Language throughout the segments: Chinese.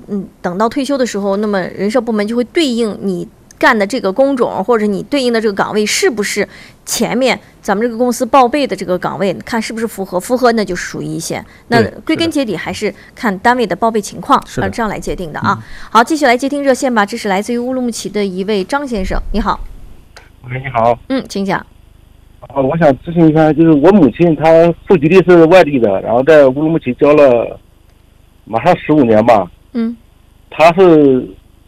等到退休的时候，那么人社部门就会对应你干的这个工种或者你对应的这个岗位是不是前面咱们这个公司报备的这个岗位，看是不是符合那就属于一线。那归根结底还是看单位的报备情况，这样来界定的啊。好，继续来接听热线吧，这是来自于乌鲁木齐的一位张先生，你好。 喂，你好。 请讲。 我想咨询一下，就是我母亲她户籍地是外地的，然后在乌鲁木齐交了马上15年吧。她是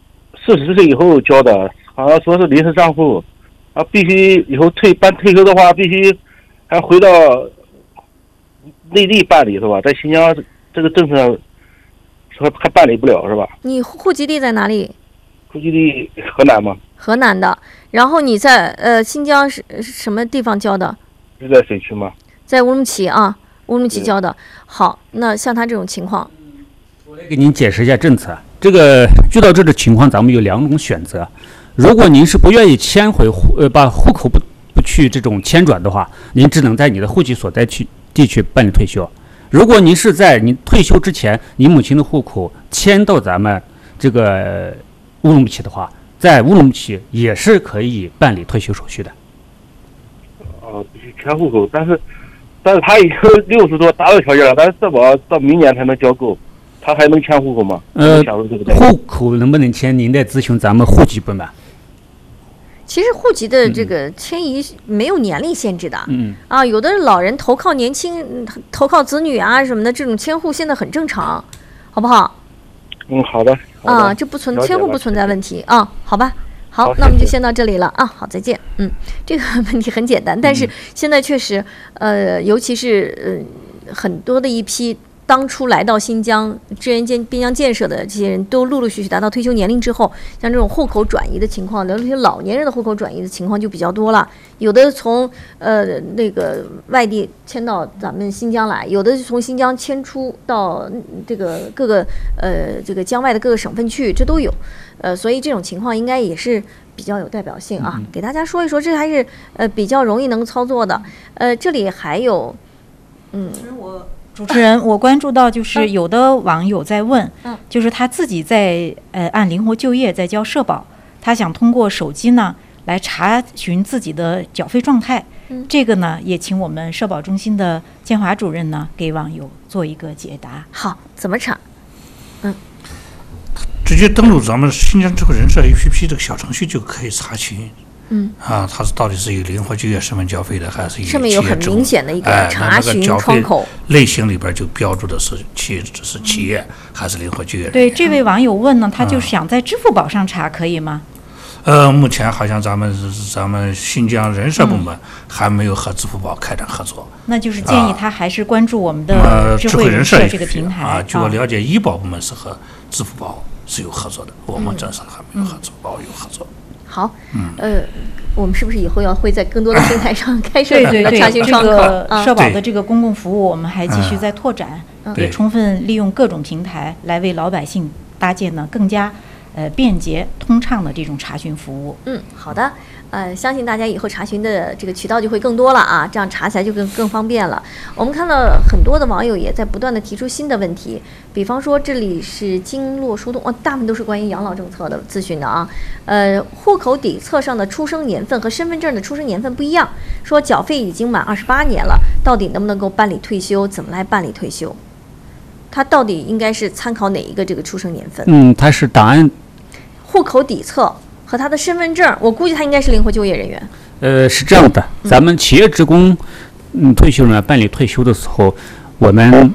40岁以后交的，好像说是临时账户，必须以后退休的话，必须还回到内地办理是吧？在新疆这个政策说还办理不了是吧？ 你户籍地在哪里？ 户籍地河南吗？ 河南的，然后你在新疆是什么地方交的？ 是在水区吗？ 在乌鲁木齐啊，乌鲁木齐交的。好，那像他这种情况， 我来给您解释一下政策。这个遇到这种情况，咱们有2种选择。如果您是不愿意迁回把户口不去这种迁转的话，您只能在你的户籍所在地区办理退休。如果您是在您退休之前，你母亲的户口迁到咱们这个乌鲁木齐的话，在乌鲁木齐也是可以办理退休手续的。 必须迁户口，但是他已经60多达到条件了，但是社保到明年才能交够，他还能迁户口吗？ 户口能不能迁，您得咨询咱们户籍部门。 其实户籍的这个迁移没有年龄限制的，有的老人投靠年轻、投靠子女啊什么的，这种迁户现在很正常，好不好？ 好的。 这迁户不存在问题啊，好吧。好，那我们就先到这里了啊。好，再见。这个问题很简单，但是现在确实，尤其是很多的一批当初来到新疆支援边疆建设的这些人都陆陆续续达到退休年龄之后，像这种户口转移的情况，尤其是老年人的户口转移的情况就比较多了。有的从那个外地迁到咱们新疆来，有的是从新疆迁出到这个各个这个疆外的各个省份去，这都有。所以这种情况应该也是比较有代表性啊，给大家说一说，这还是比较容易能操作的。这里还有， 主持人，我关注到就是有的网友在问，就是他自己在按灵活就业在交社保，他想通过手机呢来查询自己的缴费状态。这个呢也请我们社保中心的建华主任呢给网友做一个解答。 好，怎么查？ 直接登录咱们新疆智慧人社 APP 这个小程序就可以查询。它是到底是以灵活就业身份交费的，还是以上面有很明显的一个查询窗口， 类型里边就标注的是企业还是灵活就业。 对，这位网友问呢，他就是想在支付宝上查，可以吗？ 目前好像咱们新疆人社部门还没有和支付宝开展合作。 那就是建议他还是关注我们的智慧人社这个平台。 据我了解，医保部门是和支付宝是有合作的，我们这是还没有合作，保有合作。 好，我们是不是以后会在更多的平台上开设查询窗口？ 这个社保的这个公共服务，我们还继续在拓展，也充分利用各种平台来为老百姓搭建呢更加便捷通畅的这种查询服务。 好的。相信大家以后查询的这个渠道就会更多了啊，这样查起来就更方便了。我们看到很多的网友也在不断的提出新的问题，比方说这里是经络疏通，大部分都是关于养老政策的咨询的啊。户口底册上的出生年份和身份证的出生年份不一样，说缴费已经满28年了，到底能不能够办理退休？怎么来办理退休？他到底应该是参考哪一个这个出生年份？ 他是档案户口底册和他的身份证，我估计他应该是灵活就业人员。 是这样的，咱们企业职工退休人员办理退休的时候，我们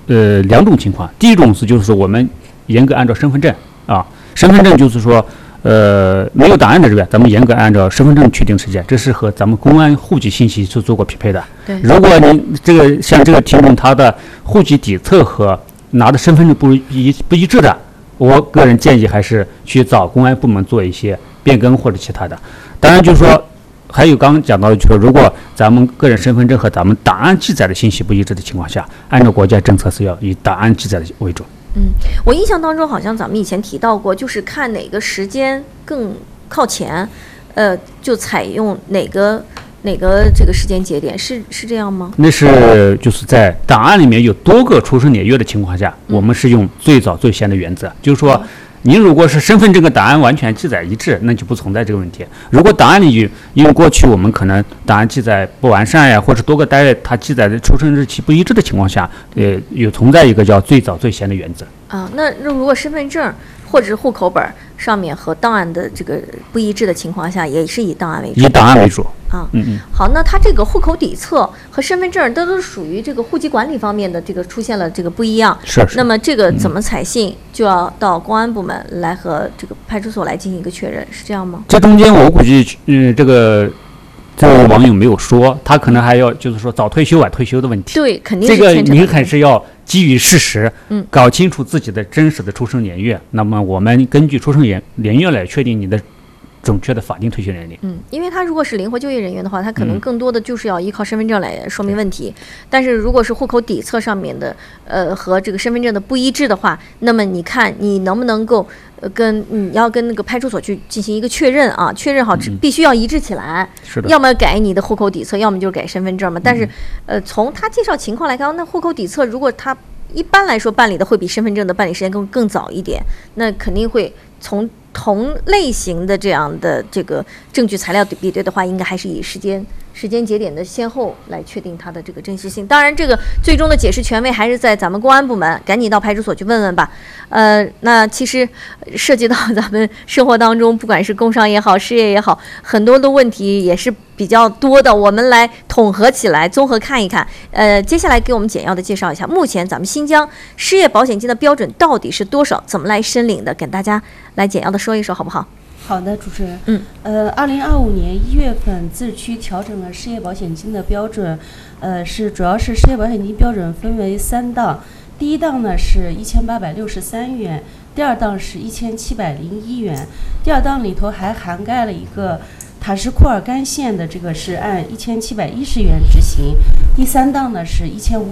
2种情况。第一种就是我们严格按照身份证啊，身份证就是说没有档案的人员，咱们严格按照身份证确定时间，这是和咱们公安户籍信息是做过匹配的。 对， 如果您像这个听众他的户籍底册和拿的身份证不一致的，我个人建议还是去找公安部门做一些变更或者其他的。当然就是说还有刚刚讲到的，就是如果咱们个人身份证和咱们档案记载的信息不一致的情况下，按照国家政策是要以档案记载的为准。 我印象当中好像咱们以前提到过，就是看哪个时间更靠前，就采用哪个哪个这个时间节点，是这样吗？ 那是就是在档案里面有多个出生年月的情况下，我们是用最早最先的原则，就是说。您如果是身份证跟档案完全记载一致，那就不存在这个问题。如果档案里因为过去我们可能档案记载不完善呀，或者多个单位它记载的出生日期不一致的情况下，有存在一个叫最早最先的原则。 那如果身份证或者是户口本上面和档案的这个不一致的情况下，也是以档案为主。 以档案为主啊。好，那它这个户口底册和身份证都是属于这个户籍管理方面的，这个出现了这个不一样。 是。 那么这个怎么采信，就要到公安部门来和这个派出所来进行一个确认，是这样吗？ 这中间我估计，这个网友没有说，他可能还要就是说早退休晚退休的问题。 对，肯定是这个您还是要基于事实，搞清楚自己的真实的出生年月。那么我们根据出生年月来确定你的准确的法定退休年龄。 因为他如果是灵活就业人员的话，他可能更多的就是要依靠身份证来说明问题。但是如果是户口底册上面的和这个身份证的不一致的话，那么你看你能不能够你要跟那个派出所去进行一个确认啊，确认好必须要一致起来。 是的。 要么改你的户口底册，要么就是改身份证嘛。但是从他介绍情况来看，那户口底册如果他一般来说办理的会比身份证的办理时间更早一点，那肯定会从同类型的这样的这个证据材料比对的话，应该还是以时间节点的先后来确定它的这个真实性。当然，这个最终的解释权威还是在咱们公安部门，赶紧到派出所去问问吧。那其实涉及到咱们生活当中，不管是工伤也好，失业也好，很多的问题也是比较多的。我们来统合起来，综合看一看。接下来给我们简要的介绍一下，目前咱们新疆失业保险金的标准到底是多少，怎么来申领的，跟大家来简要的说一说，好不好？ 好的，主持人。2025年1月份，自治区调整了失业保险金的标准，主要是失业保险金标准分为3档，第一档呢是1863元，第二档是1701元，第二档里头还涵盖了一个塔什库尔干县的这个是按1710元执行，第三档呢是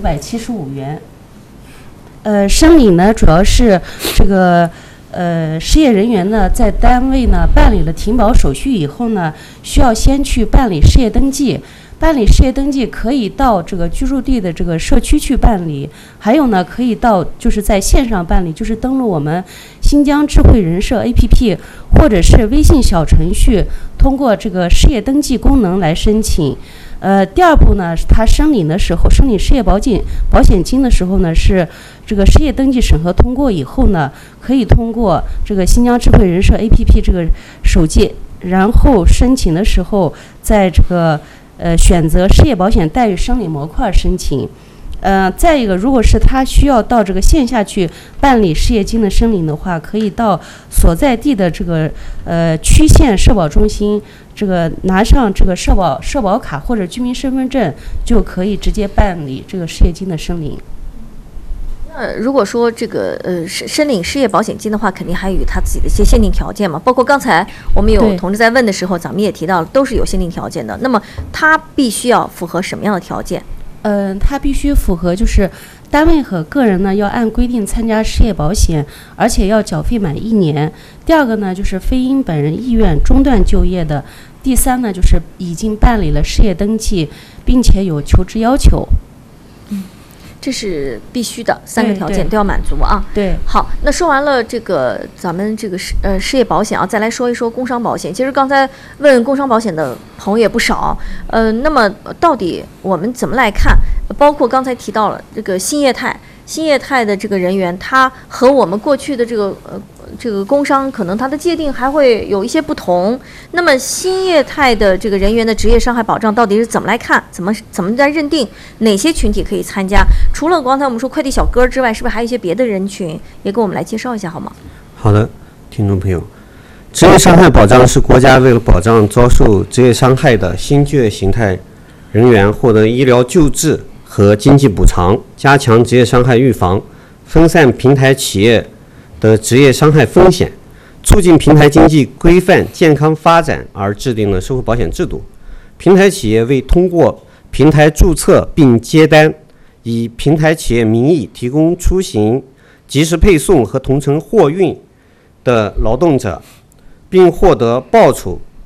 1575元。申领呢主要是这个。失业人员呢，在单位呢办理了停保手续以后呢，需要先去办理失业登记。办理失业登记可以到这个居住地的这个社区去办理，还有呢，可以到就是在线上办理，就是登录我们新疆智慧人社 APP 或者是微信小程序，通过这个失业登记功能来申请。第二步呢，他申领的时候，申领失业保险金的时候呢，是这个失业登记审核通过以后呢，可以通过这个新疆智慧人社 APP 这个手机，然后申请的时候，在这个选择失业保险待遇申领模块申请。再一个，如果是他需要到这个线下去办理失业金的申领的话，可以到所在地的这个区县社保中心，这个拿上这个社保卡或者居民身份证，就可以直接办理这个失业金的申领。 那如果说这个申领失业保险金的话，肯定还有他自己的一些限定条件嘛，包括刚才我们有同志在问的时候，咱们也提到了，都是有限定条件的。那么他必须要符合什么样的条件？ 他必须符合就是单位和个人呢要按规定参加失业保险，而且要缴费满1年。第二个呢就是非因本人意愿中断就业的。第三呢就是已经办理了失业登记，并且有求职要求。 这是必须的，3个条件都要满足啊。 对， 好，那说完了这个咱们这个失业保险啊，再来说一说工伤保险。其实刚才问工伤保险的朋友也不少，那么到底我们怎么来看？包括刚才提到了这个新业态的这个人员，他和我们过去的这个工伤可能它的界定还会有一些不同。那么新业态的这个人员的职业伤害保障到底是怎么来看？怎么来认定哪些群体可以参加？除了刚才我们说快递小哥之外，是不是还有一些别的人群也给我们来介绍一下好吗？ 好的，听众朋友，职业伤害保障是国家为了保障遭受职业伤害的新就业形态人员获得医疗救治和经济补偿，加强职业伤害预防，分散平台企业的职业伤害风险，促进平台经济规范健康发展而制定了社会保险制度。平台企业为通过平台注册并接单，以平台企业名义提供出行、及时配送和同城货运的劳动者，并获得报酬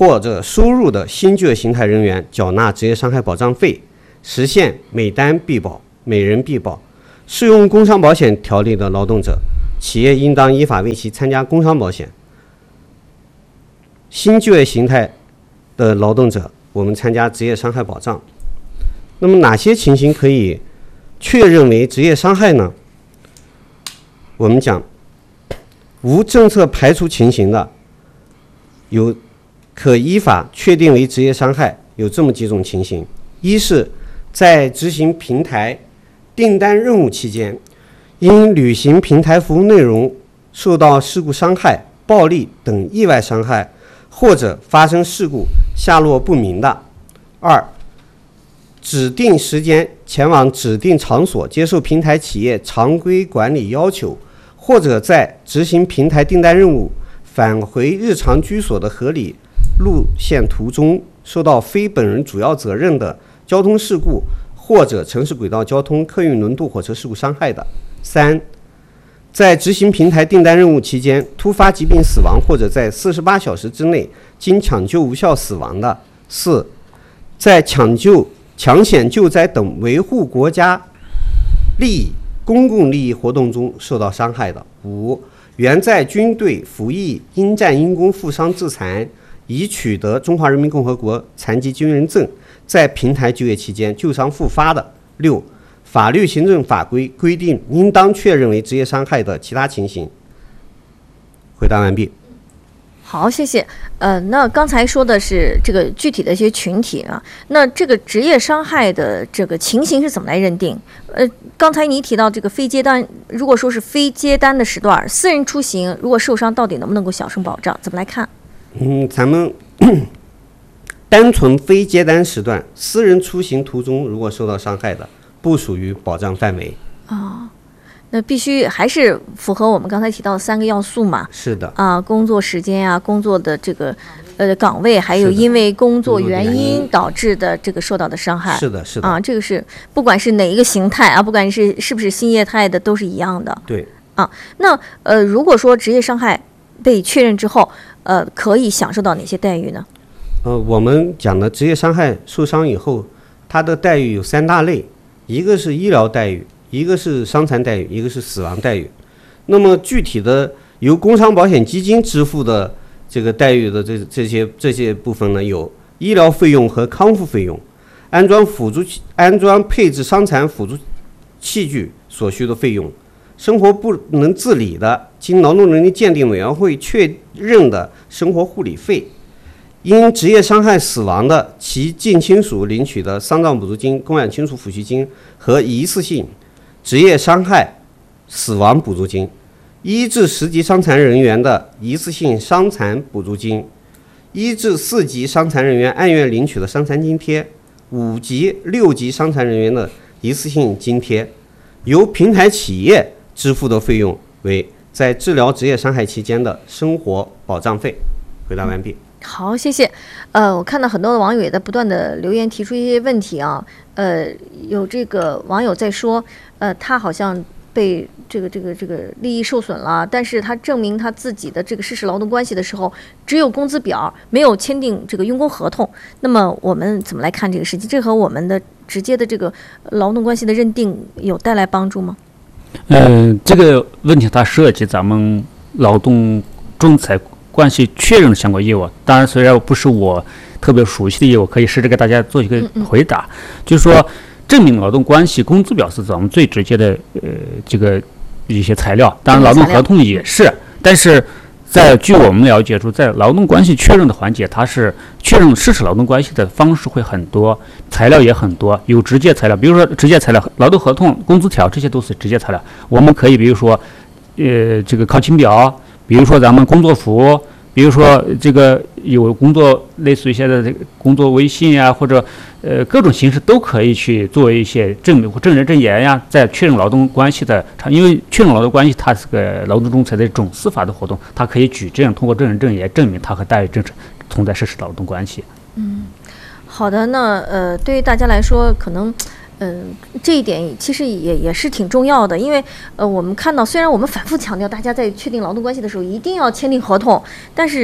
或者收入的新就业形态人员缴纳职业伤害保障费，实现每单必保、每人必保。适用工伤保险条例的劳动者，企业应当依法为其参加工伤保险。新就业形态的劳动者，我们参加职业伤害保障。那么哪些情形可以确认为职业伤害呢？我们讲无政策排除情形的，有可依法确定为职业伤害，有这么几种情形：一是在执行平台订单任务期间，因履行平台服务内容受到事故伤害、暴力等意外伤害，或者发生事故下落不明的；二，指定时间前往指定场所接受平台企业常规管理要求，或者在执行平台订单任务返回日常居所的合理路线途中受到非本人主要责任的交通事故或者城市轨道交通、客运轮渡火车事故伤害的；三，在执行平台订单任务期间突发疾病死亡或者在48小时之内经抢救无效死亡的；四，在抢险救灾等维护国家利益、公共利益活动中受到伤害的；五，原在军队服役因战因功负伤致残，已取得中华人民共和国残疾军人证，在平台就业期间旧伤复发的；六，法律行政法规规定应当确认为职业伤害的其他情形。回答完毕。 好，谢谢。那刚才说的是这个具体的一些群体啊，那这个职业伤害的这个情形是怎么来认定？刚才你提到这个非接单，如果说是非接单的时段，私人出行如果受伤，到底能不能够享受保障？怎么来看？ 咱们单纯非接单时段，私人出行途中如果受到伤害的，不属于保障范围。 那必须还是符合我们刚才提到的3个要素嘛？ 是的。 工作时间啊，工作的这个岗位，还有因为工作原因导致的这个受到的伤害。 是的，是的。 这个是不管是哪一个形态啊，不管是不是新业态的，都是一样的。 对。 那如果说职业伤害被确认之后，可以享受到哪些待遇呢？ 我们讲的职业伤害受伤以后，它的待遇有3大类，一个是医疗待遇，一个是伤残待遇，一个是死亡待遇。那么具体的由工伤保险基金支付的这个待遇的这些部分呢，有医疗费用和康复费用，安装配置伤残辅助器具所需的费用，生活不能自理的经劳动能力鉴定委员会确认的生活护理费，因职业伤害死亡的其近亲属领取的丧葬补助金、供养亲属抚恤金和一次性职业伤害死亡补助金，1至10级伤残人员的一次性伤残补助金，1至4级伤残人员按月领取的伤残津贴，5级、6级伤残人员的一次性津贴，由平台企业支付的费用为在治疗职业伤害期间的生活保障费。回答完毕。 好，谢谢。我看到很多的网友也在不断的留言提出一些问题啊。有这个网友在说，他好像被这个利益受损了，但是他证明他自己的这个事实劳动关系的时候，只有工资表，没有签订这个用工合同。那么我们怎么来看这个事情？这和我们的直接的这个劳动关系的认定有带来帮助吗？ 这个问题它涉及咱们劳动仲裁关系确认的相关业务。当然，虽然不是我特别熟悉的业务，可以试着给大家做一个回答。就是说，证明劳动关系工资表是咱们最直接的这个一些材料。当然，劳动合同也是。但是据我们了解出，在劳动关系确认的环节，它是确认事实劳动关系的方式会很多，材料也很多，有直接材料，比如说直接材料，劳动合同、工资条，这些都是直接材料。我们可以比如说，这个考勤表。比如说咱们工作服，比如说这个有工作类似于现在的这个工作微信呀，或者各种形式都可以去作为一些证明或证人证言呀，在确认劳动关系的，因为确认劳动关系它是个劳动仲裁的一种司法的活动，它可以举证通过证人证言证明它和代理人存在事实劳动关系。 好的，那对于大家来说可能。这一点其实也是挺重要的，因为我们看到，虽然我们反复强调大家在确定劳动关系的时候一定要签订合同，但是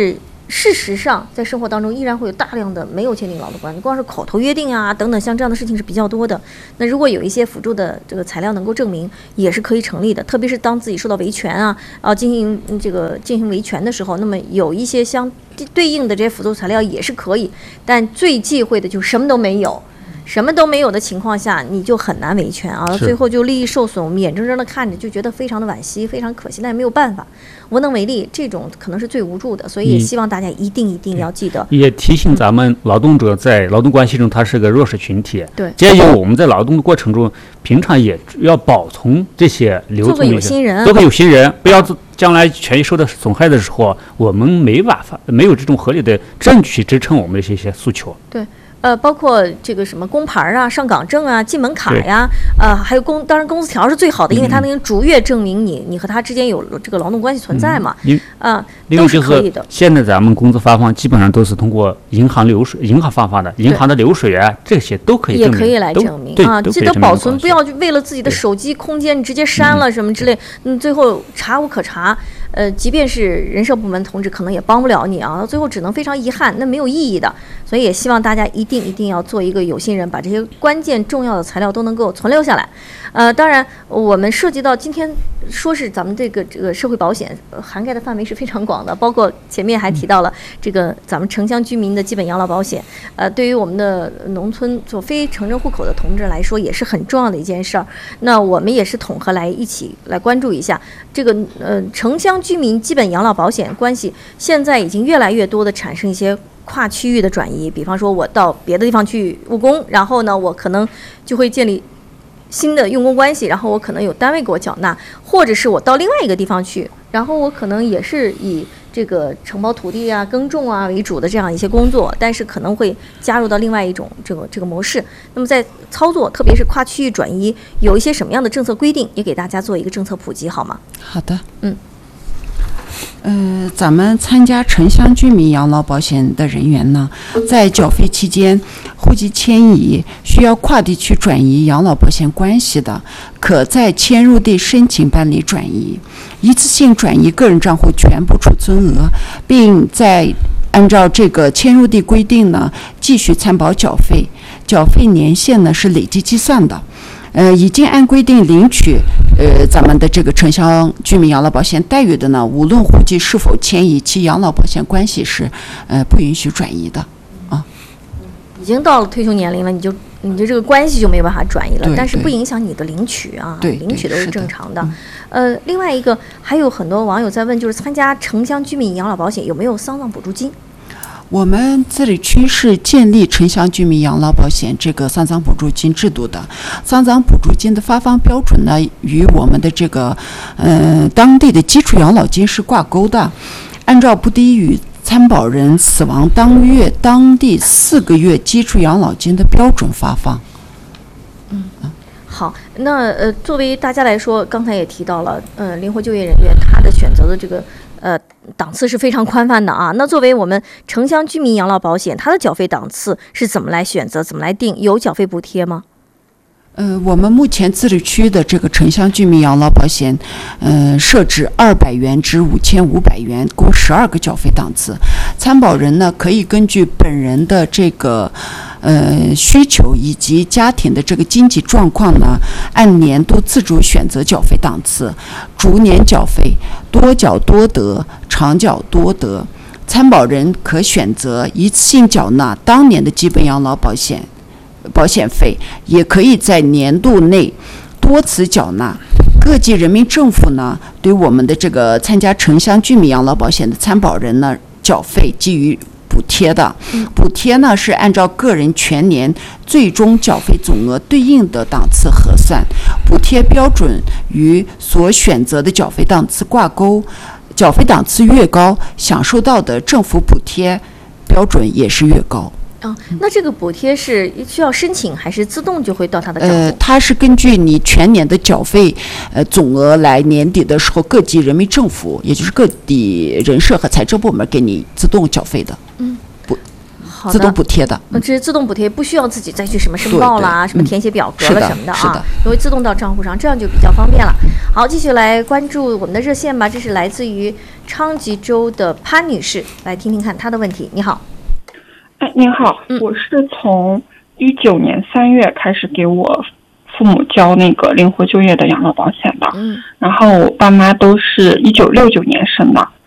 事实上，在生活当中依然会有大量的没有签订劳动关系，光是口头约定啊等等，像这样的事情是比较多的。那如果有一些辅助的这个材料能够证明，也是可以成立的。特别是当自己受到维权进行维权的时候，那么有一些相对应的这些辅助材料也是可以。但最忌讳的就是什么都没有。什么都没有的情况下，你就很难维权啊，最后就利益受损，我们眼睁睁的看着就觉得非常的惋惜，非常可惜，但也没有办法，无能为力，这种可能是最无助的，所以也希望大家一定要记得。 也提醒咱们劳动者在劳动关系中，他是个弱势群体。 对， 建议我们在劳动的过程中，平常也要保存这些留存， 做个有心人， 做个有心人，不要将来权益受到损害的时候，我们没有这种合理的证据去支撑我们的这些诉求。 对。包括这个什么工牌啊、上岗证啊、进门卡呀，还有当然工资条是最好的，因为它能逐月证明你和他之间有这个劳动关系存在嘛。 另外就是现在咱们工资发放基本上都是通过银行发放的，银行的流水啊，这些都可以证明， 也可以来证明啊。记得保存，不要就为了自己的手机空间你直接删了什么之类，最后查无可查。即便是人社部门同志可能也帮不了你啊，最后只能非常遗憾，那没有意义的。所以也希望大家一定要做一个有心人，把这些关键重要的材料都能够存留下来。当然我们涉及到今天说是咱们这个社会保险涵盖的范围是非常广的，包括前面还提到了这个咱们城乡居民的基本养老保险，对于我们的农村做非城镇户口的同志来说也是很重要的一件事儿。那我们也是统合来一起来关注一下这个城乡居民基本养老保险关系，现在已经越来越多的产生一些跨区域的转移，比方说我到别的地方去务工，然后呢我可能就会建立新的用工关系，然后我可能有单位给我缴纳，或者是我到另外一个地方去，然后我可能也是以这个承包土地啊、耕种啊为主的这样一些工作，但是可能会加入到另外一种这个模式。那么在操作，特别是跨区域转移，有一些什么样的政策规定，也给大家做一个政策普及，好吗？ 好的。咱们参加城乡居民养老保险的人员呢，在缴费期间，户籍迁移需要跨地区转移养老保险关系的，可在迁入地申请办理转移，一次性转移个人账户全部储存额，并在按照这个迁入地规定呢，继续参保缴费，缴费年限呢是累计计算的。已经按规定领取咱们的这个城乡居民养老保险待遇的呢，无论户籍是否迁移，其养老保险关系是不允许转移的啊。 已经到了退休年龄了，你的这个关系就没有办法转移了，但是不影响你的领取啊，领取都是正常的。另外一个还有很多网友在问，就是参加城乡居民养老保险有没有丧葬补助金？ 我们自治区是建立城乡居民养老保险这个丧葬补助金制度的，丧葬补助金的发放标准呢，与我们的这个当地的基础养老金是挂钩的，按照不低于参保人死亡当月当地4个月基础养老金的标准发放。 好，那作为大家来说，刚才也提到了，灵活就业人员他的选择的这个档次是非常宽泛的啊。那作为我们城乡居民养老保险，它的缴费档次是怎么来选择、怎么来定？有缴费补贴吗？ 我们目前自治区的这个城乡居民养老保险，设置200元至5500元，共12个缴费档次。参保人呢，可以根据本人的这个需求以及家庭的这个经济状况呢，按年度自主选择缴费档次，逐年缴费，多缴多得，长缴多得。参保人可选择一次性缴纳当年的基本养老保险费，也可以在年度内多次缴纳。各级人民政府呢，对我们的这个参加城乡居民养老保险的参保人呢，缴费给予补贴的。补贴呢是按照个人全年最终缴费总额对应的档次核算，补贴标准与所选择的缴费档次挂钩，缴费档次越高，享受到的政府补贴标准也是越高。 那这个补贴是需要申请还是自动就会到他的账户？ 它是根据你全年的缴费总额来，年底的时候各级人民政府，也就是各地人社和财政部门给你自动缴费的。 自动补贴的。 这是自动补贴，不需要自己再去什么申报啦，什么填写表格了什么的啊，都会自动到账户上，这样就比较方便了。好，继续来关注我们的热线吧，这是来自于昌吉州的潘女士，来听听看她的问题。你好。 您好，我是从19年3月开始给我父母交那个灵活就业的养老保险的，然后我爸妈都是1969年生的，